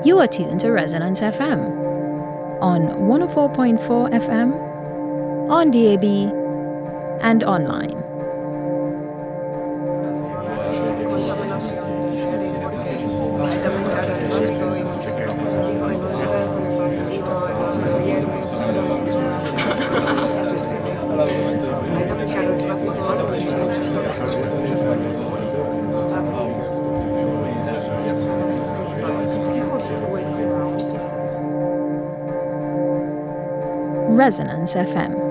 You are tuned to Resonance FM on 104.4 FM, on DAB, and online. Resonance FM.